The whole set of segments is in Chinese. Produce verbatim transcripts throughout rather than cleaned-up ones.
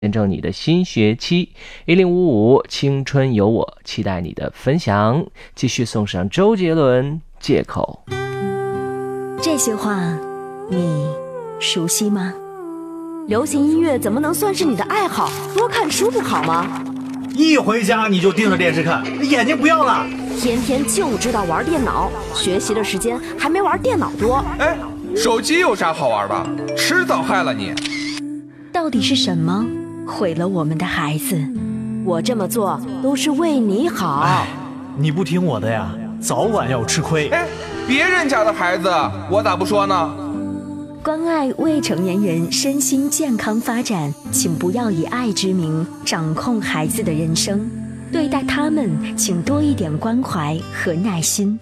见证你的新学期。一零五五青春有我，期待你的分享。继续送上周杰伦借口。 这些话你熟悉吗？流行音乐怎么能算是你的爱好？多看书不好吗？ 一回家你就盯着电视看，眼睛不要了。 天天就知道玩电脑，学习的时间还没玩电脑多。 哎，手机有啥好玩的？迟早害了你。 到底是什么毁了我们的孩子？我这么做都是为你好。 哎，你不听我的呀，早晚要吃亏。 哎，别人家的孩子我咋不说呢？ 关爱未成年人身心健康发展，请不要以爱之名掌控孩子的人生，对待他们请多一点关怀和耐心。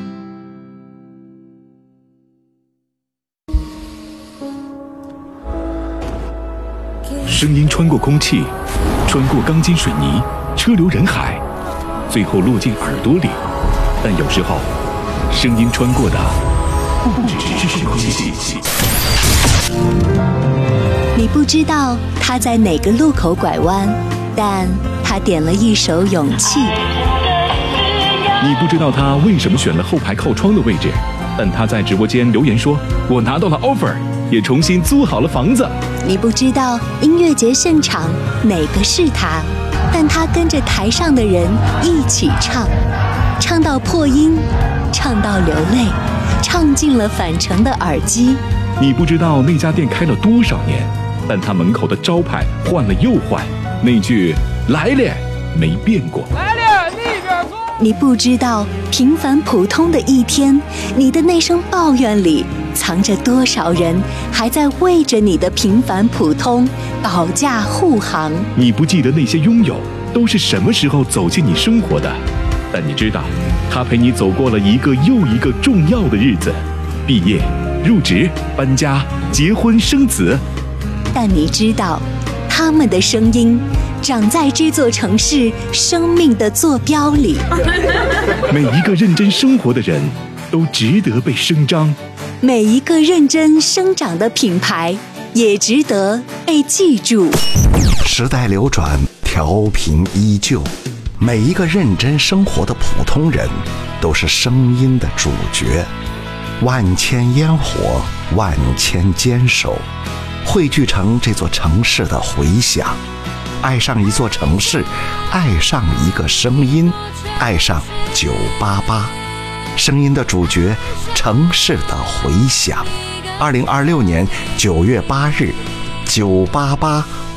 声音穿过空气，穿过钢筋水泥，车流人海，最后落进耳朵里。但有时候，声音穿过的不只是空气。 你不知道他在哪个路口拐弯，但他点了一首勇气。 你不知道他为什么选了后排靠窗的位置，但他在直播间留言说：“我拿到了 offer， 也重新租好了房子。” 你不知道音乐节现场哪个是他，但他跟着台上的人一起唱，唱到破音，唱到流泪，唱进了返程的耳机。 你不知道那家店开了多少年，但他门口的招牌换了又换，那句来了没变过。 来了，那边坐。 你不知道平凡普通的一天，你的那声抱怨里藏着多少人还在为着你的平凡普通保驾护航。 你不记得那些拥有都是什么时候走进你生活的，但你知道他陪你走过了一个又一个重要的日子，毕业、入职、搬家、结婚、生子。 但你知道他们的声音长在这座城市生命的坐标里。 每一个认真生活的人都值得被声张， 每一个认真生长的品牌也值得被记住。 时代流转，调频依旧，每一个认真生活的普通人都是声音的主角。万千烟火，万千坚守，汇聚成这座城市的回响。爱上一座城市，爱上一个声音，爱上九八八，声音的主角，城市的回响。二零二六年九月八日，九八八